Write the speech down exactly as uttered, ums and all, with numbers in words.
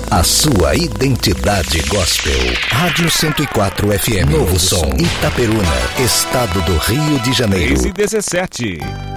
A sua identidade gospel. Rádio cento e quatro F M. Novo Som. Itaperuna, estado do Rio de Janeiro. três e dezessete.